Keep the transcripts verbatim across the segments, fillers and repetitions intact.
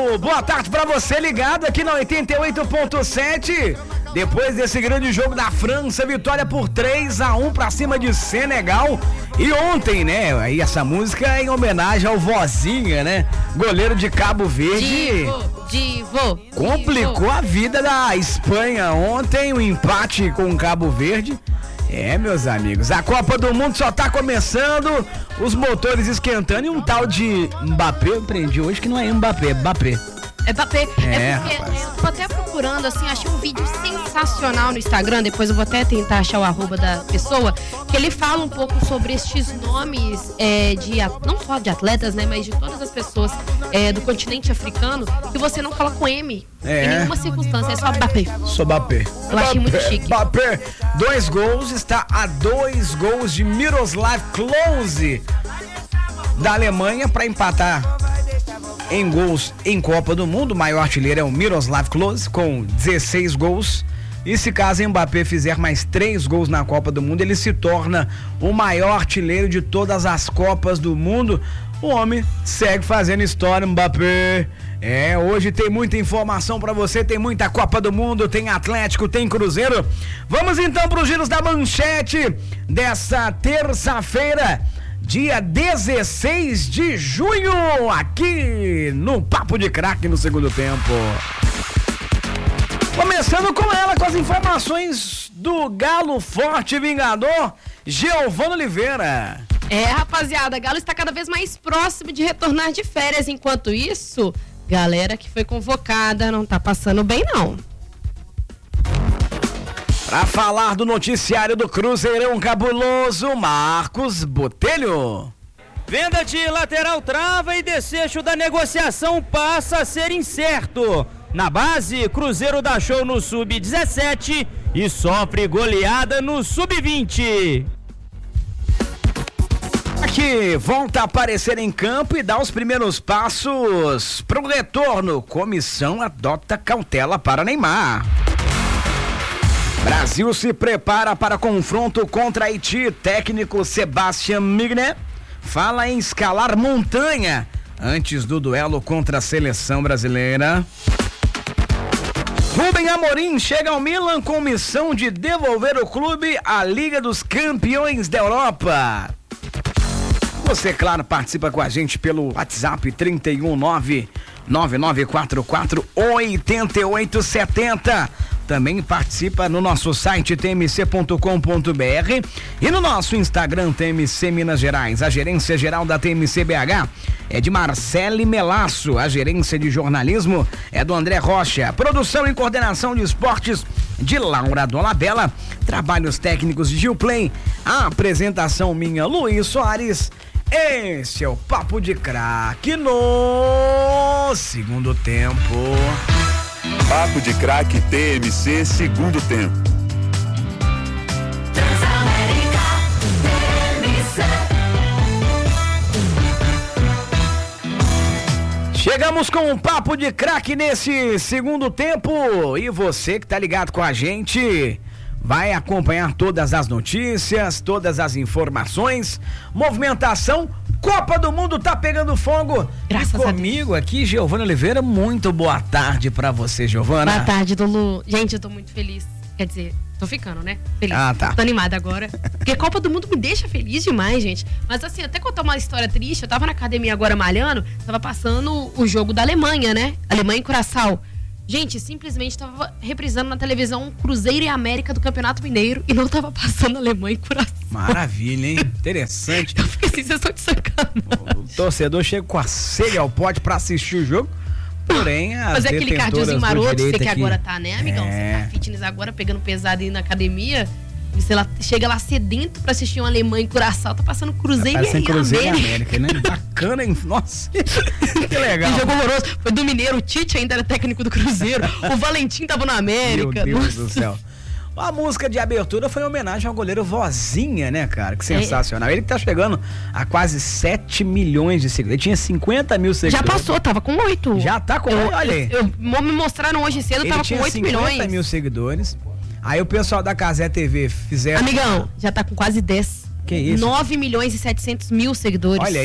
boa tarde pra você ligado aqui na oitenta e oito ponto sete. Depois desse grande jogo da França, vitória por três a um pra cima de Senegal. E ontem, né, aí essa música é em homenagem ao Vozinha, né? Goleiro de Cabo Verde. Divo, Divo. Complicou Divo. a vida da Espanha ontem, o empate com o Cabo Verde. É, meus amigos, a Copa do Mundo só tá começando, os motores esquentando e um tal de Mbappé, eu aprendi hoje que não é Mbappé, é Mbappé. É Mbappé. É, É porque rapaz. eu tô até procurando, assim, achei um vídeo sensacional no Instagram, depois eu vou até tentar achar o arroba da pessoa, que ele fala um pouco sobre estes nomes, é, de, não só de atletas, né, mas de todas as pessoas é, do continente africano, que você não coloca com M É. em nenhuma circunstância, é só Mbappé. Sou Mbappé. Eu achei muito chique. Mbappé, dois gols, está a dois gols de Miroslav Klose da Alemanha para empatar em gols em Copa do Mundo. O maior artilheiro é o Miroslav Klose com dezesseis gols. E se caso Mbappé fizer mais três gols na Copa do Mundo, ele se torna o maior artilheiro de todas as Copas do Mundo. O homem segue fazendo história, Mbappé. É, hoje tem muita informação pra você, tem muita Copa do Mundo, tem Atlético, tem Cruzeiro. Vamos então pros giros da manchete dessa terça-feira, dia dezesseis de junho, aqui no Papo de Craque no segundo tempo. Começando com ela, com as informações do Galo Forte Vingador, Giovana Oliveira. É, rapaziada, Galo está cada vez mais próximo de retornar de férias. Enquanto isso, galera que foi convocada não tá passando bem, não. Para falar do noticiário do Cruzeirão cabuloso, Marcos Botelho. Venda de lateral trava e desfecho da negociação passa a ser incerto. Na base, Cruzeiro dá show no sub dezessete e sofre goleada no sub vinte. Aqui volta a aparecer em campo e dá os primeiros passos pro retorno. Comissão adota cautela para Neymar. Brasil se prepara para confronto contra Haiti. Técnico Sebastião Migné fala em escalar montanha antes do duelo contra a seleção brasileira. Rubem Amorim chega ao Milan com missão de devolver o clube à Liga dos Campeões da Europa. Você, claro, participa com a gente pelo WhatsApp trinta e um nove nove nove quatro quatro oito oito sete zero. Também participa no nosso site t m c ponto com ponto b r e no nosso Instagram T M C Minas Gerais. A gerência geral da T M C B H é de Marcele Melasso. A gerência de jornalismo é do André Rocha. Produção e coordenação de esportes de Laura Dolabella. Trabalhos técnicos de Gilplay. A apresentação minha, Luiz Soares. Esse é o Papo de Craque no segundo tempo. Papo de Craque T M C segundo tempo. Transamérica T M C. Chegamos com um Papo de Craque nesse segundo tempo. E você que tá ligado com a gente vai acompanhar todas as notícias, todas as informações, movimentação. Copa do Mundo tá pegando fogo. Graças e a Deus. comigo aqui, Giovana Oliveira. Muito boa tarde pra você, Giovana. Boa tarde, Dulu. Gente, eu tô muito feliz. Quer dizer, tô ficando, né? Feliz. Ah, tá. Tô animada agora. Porque Copa do Mundo me deixa feliz demais, gente. Mas assim, até contar uma história triste, eu tava na academia agora malhando, tava passando o jogo da Alemanha, né? Alemanha e Curaçao. Gente, simplesmente tava reprisando na televisão Cruzeiro e América do Campeonato Mineiro e não tava passando Alemanha e Curaçao. Maravilha, hein? Interessante. Eu fiquei assim, vocês estão de sacanagem. O torcedor chega com a sede ao pote pra assistir o jogo, porém as Fazer aquele detentoras cardiozinho do maroto, você direito que aqui- agora tá, né, amigão? É. Você tá fitness agora, pegando pesado aí na academia. E sei lá, chega lá sedento pra assistir um Alemanha em Curaçao, tá passando Cruzeiro Parece e Cruzeiro e América. América, né? Bacana, hein? Nossa, que legal. Que jogo horroroso. Foi do Mineiro, o Tite ainda era técnico do Cruzeiro, o Valentim tava na América. Meu Deus Nossa. do céu. A música de abertura foi em homenagem ao goleiro Vozinha, né, cara? Que sensacional. Ele que tá chegando a quase sete milhões de seguidores. Ele tinha cinquenta mil Já seguidores. passou, tava com oito. Já tá com eu, oito, olha aí. Eu, eu- me mostraram hoje cedo, Ele tava tinha com oito cinquenta milhões. mil seguidores. Aí o pessoal da Casé T V fizeram... Amigão, já tá com quase dez. Que isso? nove milhões e setecentos mil seguidores. Olha isso.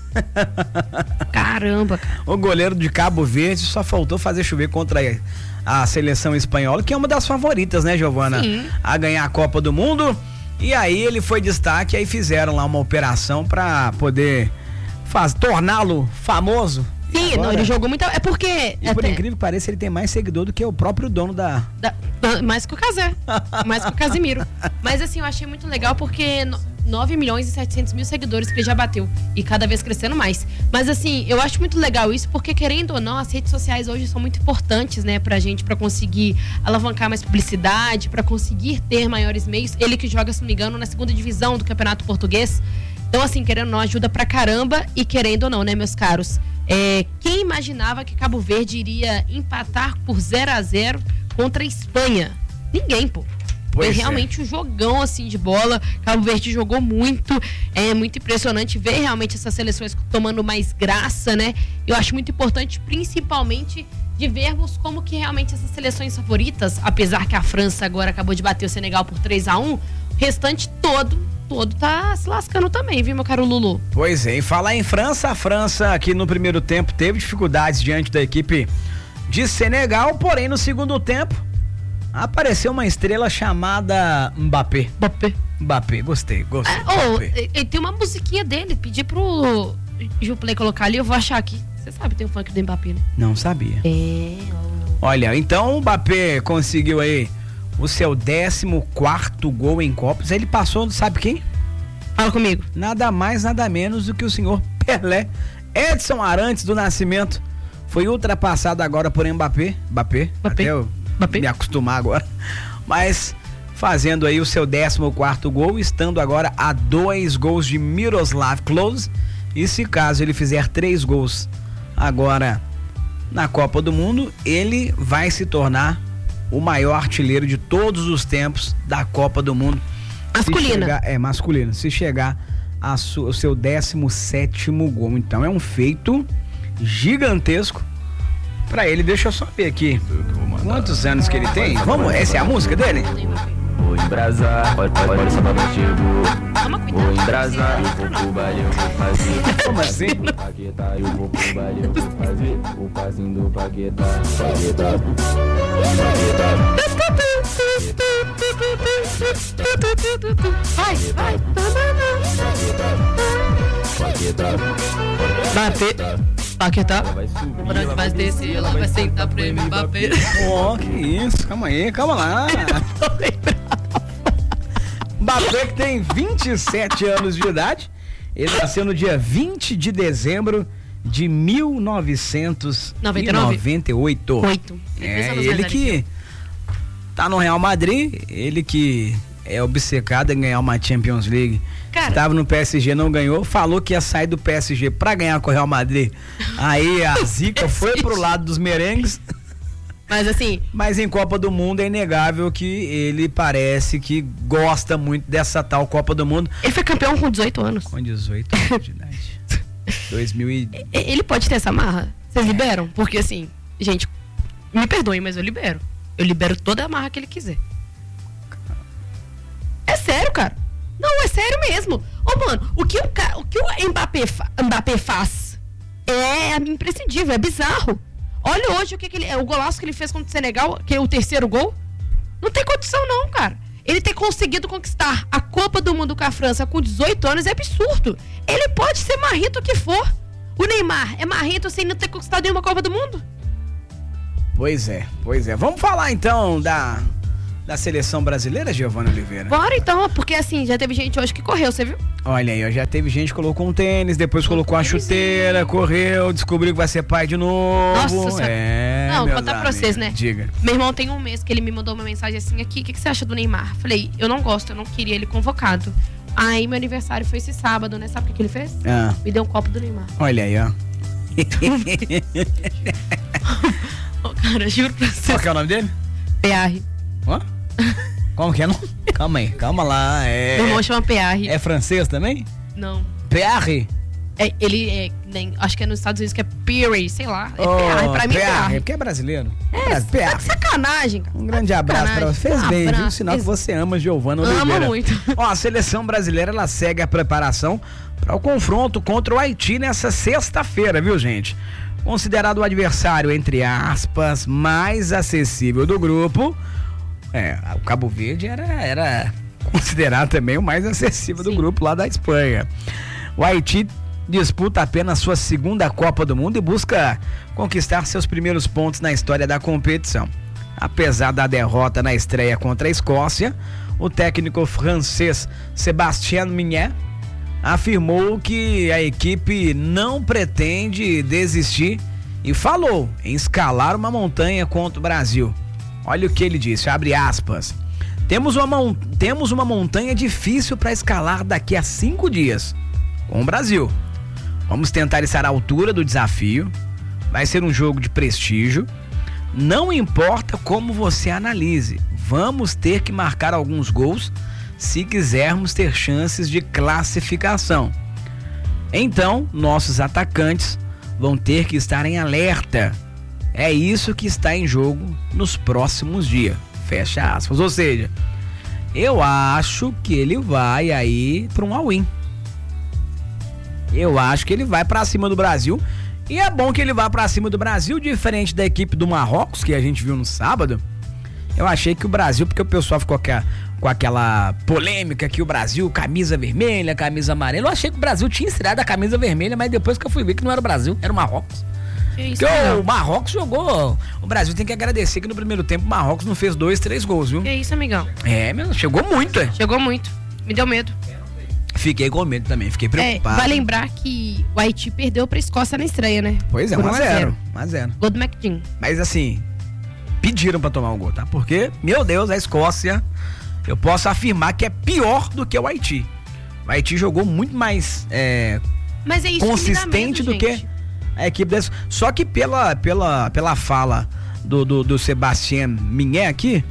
Caramba, cara. O goleiro de Cabo Verde só faltou fazer chover contra a seleção espanhola, que é uma das favoritas, né, Giovana? Sim. A ganhar a Copa do Mundo. E aí ele foi destaque, aí fizeram lá uma operação pra poder faz, torná-lo famoso. Sim, Agora, não, ele jogou muito. É porque. E por até- incrível que pareça, ele tem mais seguidor do que o próprio dono da... Da- da- mais que o Casé. Mais que o Casimiro. Mas assim, eu achei muito legal porque no- nove milhões e setecentos mil seguidores que ele já bateu. E cada vez crescendo mais. Mas assim, eu acho muito legal isso porque, querendo ou não, as redes sociais hoje são muito importantes, né, pra gente, pra conseguir alavancar mais publicidade, pra conseguir ter maiores meios. Ele que joga, se não me engano, na segunda divisão do Campeonato Português. Então, assim, querendo ou não, ajuda pra caramba. E querendo ou não, né, meus caros? É, quem imaginava que Cabo Verde iria empatar por zero a zero contra a Espanha? Ninguém, pô. Pois Foi é. realmente um jogão, assim, de bola. Cabo Verde jogou muito. É muito impressionante ver realmente essas seleções tomando mais graça, né? Eu acho muito importante, principalmente, de vermos como que realmente essas seleções favoritas, apesar que a França agora acabou de bater o Senegal por três a um, o restante todo, todo tá se lascando também, viu, meu caro Lulu? Pois é, e falar em França, a França aqui no primeiro tempo teve dificuldades diante da equipe de Senegal, porém no segundo tempo apareceu uma estrela chamada Mbappé. Mbappé. Mbappé, gostei, gostei. É, oh, Mbappé. e- e tem uma musiquinha dele, pedi pro Juplay colocar ali, eu vou achar aqui. Você sabe, tem um funk do Mbappé, né? Não sabia. É, Olha, então o Mbappé conseguiu aí o seu décimo quarto gol em Copas. Ele passou, sabe quem? fala comigo. Nada mais, nada menos do que o senhor Pelé. Edson Arantes do Nascimento foi ultrapassado agora por Mbappé. Mbappé, Mbappé. até eu Mbappé. me acostumar agora. Mas fazendo aí o seu décimo quarto gol, estando agora a dois gols de Miroslav Klose. E se caso ele fizer três gols agora na Copa do Mundo, ele vai se tornar o maior artilheiro de todos os tempos da Copa do Mundo. Se Masculina. chegar- é, masculino. Se chegar a su- o seu décimo sétimo gol. Então é um feito gigantesco pra ele. Deixa eu só ver aqui quantos anos que ele tem. Vamos, essa é a música dele? Vou embrasar, olha, olha, olha só pra chegou. Toma Vou cuidado. embrasar, eu vou pro baile, eu vou fazer. Como assim? Paquetá, eu vou pro baile, eu vou fazer. O passinho do Paquetá, Paquetá, Vai, vai. Paquetá, Bater. Paquetá. vai subir. Por onde vai descer, ela vai sentar pra ele bater. Ó, que isso, calma aí, calma lá. Mbappé que tem vinte e sete anos de idade. Ele nasceu no dia vinte de dezembro de mil novecentos e noventa e oito. Oito. É, ele que tá no Real Madrid, ele que é obcecado em ganhar uma Champions League. Cara. Estava no P S G, não ganhou, falou que ia sair do P S G pra ganhar com o Real Madrid. Aí a zica foi pro lado dos merengues. Mas assim, Mas em Copa do Mundo é inegável que ele parece que gosta muito dessa tal Copa do Mundo. ele foi campeão com dezoito anos. Com dezoito anos de idade. dois mil e... E- Ele pode ter essa marra? Vocês liberam? Porque assim, gente, me perdoem, mas eu libero. Eu libero toda a marra que ele quiser. É sério, cara. Não, é sério mesmo. Ô, mano, o que o, ca- o, que o Mbappé, fa- Mbappé faz é imprescindível, é bizarro. Olha hoje o que, que ele, o golaço que ele fez contra o Senegal, que é o terceiro gol. Não tem condição não, cara. Ele ter conseguido conquistar a Copa do Mundo com a França com dezoito anos é absurdo. Ele pode ser marrento o que for. O Neymar é marrento sem não ter conquistado nenhuma Copa do Mundo? Pois é, pois é. Vamos falar então da, da seleção brasileira, Giovana Oliveira? Bora então, porque assim, já teve gente hoje que correu, você viu? Olha aí, ó, já teve gente que colocou um tênis, depois colocou a chuteira, correu, descobriu que vai ser pai de novo. Nossa Senhora. É, Não, meus contar pra amigos. vocês, né? Diga. Meu irmão tem um mês que ele me mandou uma mensagem assim aqui, o que, que você acha do Neymar? Falei, eu não gosto, eu não queria ele convocado. Aí meu aniversário foi esse sábado, né? Sabe o que, que ele fez? Ah, Me deu um copo do Neymar. olha aí, ó. Ô, cara, juro pra você. Qual que é o nome dele? P R. Ó? Como que é? Não? Calma aí, calma lá. É, Meu irmão chama P R. é francês também? Não. P R? É, ele é, nem, acho que é nos Estados Unidos que é Peary, sei lá. É P R, pra mim é P R. porque é brasileiro. É, P R. tá de sacanagem, cara. Um grande abraço pra você. Fez Um bem, viu? abraço, Sinal que fez- você ama Giovana Amo Oliveira. muito. Ó, a seleção brasileira, ela segue a preparação para o confronto contra o Haiti nessa sexta-feira, viu, gente? Considerado o adversário, entre aspas, mais acessível do grupo, é, o Cabo Verde era, era considerado também o mais acessível Sim. do grupo lá da Espanha. O Haiti disputa apenas sua segunda Copa do Mundo e busca conquistar seus primeiros pontos na história da competição. Apesar da derrota na estreia contra a Escócia, o técnico francês Sébastien Mignet afirmou que a equipe não pretende desistir e falou em escalar uma montanha contra o Brasil. Olha o que ele disse, abre aspas. Temos uma, temos uma montanha difícil para escalar daqui a cinco dias com o Brasil. Vamos tentar estar à altura do desafio. Vai ser um jogo de prestígio. Não importa como você analise, vamos ter que marcar alguns gols se quisermos ter chances de classificação. Então, nossos atacantes vão ter que estar em alerta. É isso que está em jogo nos próximos dias. Fecha aspas. Ou seja, eu acho que ele vai aí para um all-in. Eu acho que ele vai para cima do Brasil. E é bom que ele vá para cima do Brasil, diferente da equipe do Marrocos, que a gente viu no sábado. Eu achei que o Brasil, porque o pessoal ficou com, a, com aquela polêmica que o Brasil, camisa vermelha, camisa amarela. Eu achei que o Brasil tinha estreado a camisa vermelha, mas depois que eu fui ver que não era o Brasil, era o Marrocos. Que isso, porque o Marrocos jogou. O Brasil tem que agradecer que no primeiro tempo o Marrocos não fez dois, três gols, viu? Que isso, amigão? É, meu, chegou muito. É. Chegou muito. Me deu medo. Fiquei com medo também, fiquei preocupado. É, vai lembrar que o Haiti perdeu pra Escócia na estreia, né? Pois é, um a zero. um a zero. Gol do McDean. Mas assim, pediram pra tomar um gol, tá? Porque, meu Deus, a Escócia, eu posso afirmar que é pior do que o Haiti. O Haiti jogou muito mais é, Mas é isso consistente que me dá medo, do que a equipe dessa. Só que pela, pela, pela fala do, do, do Sébastien Mignet aqui,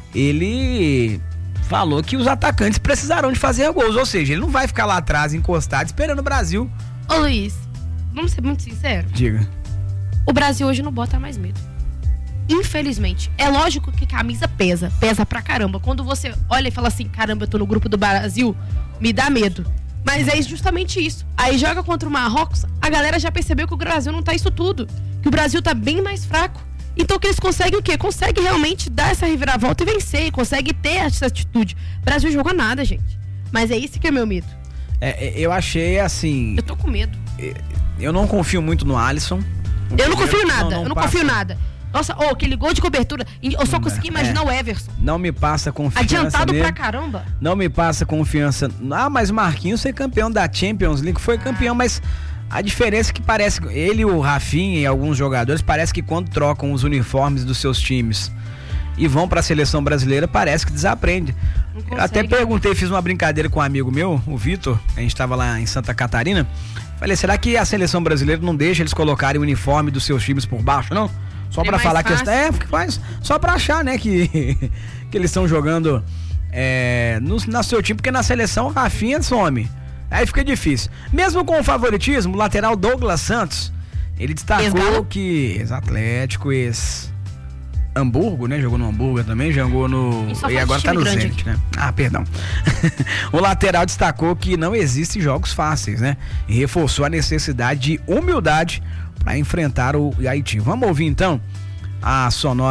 ele falou que os atacantes precisarão de fazer gols, ou seja, ele não vai ficar lá atrás encostado esperando o Brasil. Ô Luiz, vamos ser muito sinceros? Diga. O Brasil hoje não bota mais medo. Infelizmente. É lógico que camisa pesa, pesa pra caramba. Quando você olha e fala assim, caramba, eu tô no grupo do Brasil, me dá medo. Mas é justamente isso. Aí joga contra o Marrocos, a galera já percebeu que o Brasil não tá isso tudo. Que o Brasil tá bem mais fraco. Então que eles conseguem o quê? Conseguem realmente dar essa reviravolta e vencer, conseguem ter essa atitude. O Brasil jogou nada, gente. Mas é isso que é meu medo. É, eu achei assim... Eu tô com medo. Eu não confio muito no Alisson. Eu não confio nada, não, não eu não passa. confio nada. Nossa, oh, aquele gol de cobertura, eu só consegui imaginar é. o Everson. Não me passa confiança Adiantado nele. pra caramba. Não me passa confiança. Ah, mas o Marquinhos foi campeão da Champions League, foi campeão, mas... A diferença é que parece, ele, o Rafinha e alguns jogadores, parece que quando trocam os uniformes dos seus times e vão pra seleção brasileira, parece que desaprende. Eu até perguntei, fiz uma brincadeira com um amigo meu, o Vitor, a gente tava lá em Santa Catarina, falei, será que a seleção brasileira não deixa eles colocarem o uniforme dos seus times por baixo, não? Só pra falar que... É, porque faz, só pra achar, né, que, que eles estão jogando é, no, no seu time, porque na seleção o Rafinha some. Aí fica difícil. Mesmo com o favoritismo, o lateral Douglas Santos, ele destacou Ex-Galo? que ex-Atlético, ex-Hamburgo, né? Jogou no Hamburgo também, jogou no... E agora tá no Zenit, né? Ah, perdão. O lateral destacou que não existem jogos fáceis, né? E reforçou a necessidade de humildade para enfrentar o Haiti. Vamos ouvir então a sonora